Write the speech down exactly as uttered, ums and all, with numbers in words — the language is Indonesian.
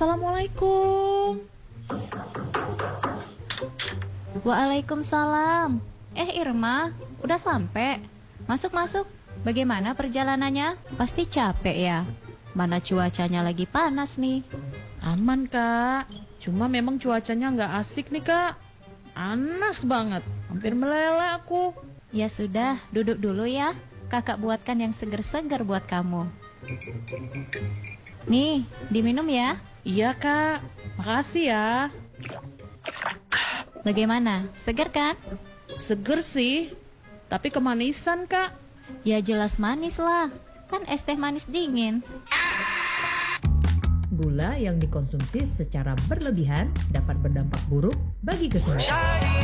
Assalamualaikum. Waalaikumsalam. Eh Irma, udah sampai? Masuk-masuk. Bagaimana perjalanannya? Pasti capek ya? Mana cuacanya lagi panas nih. Aman kak, cuma memang cuacanya nggak asik nih kak. Panas banget, hampir meleleh aku. Ya sudah, duduk dulu ya. Kakak buatkan yang seger-seger buat kamu. Nih, diminum ya. Iya kak, makasih ya. Bagaimana? Seger kan? Seger sih, tapi kemanisan kak. Ya jelas manis lah. Kan es teh manis dingin. Gula yang dikonsumsi secara berlebihan dapat berdampak buruk bagi kesehatan.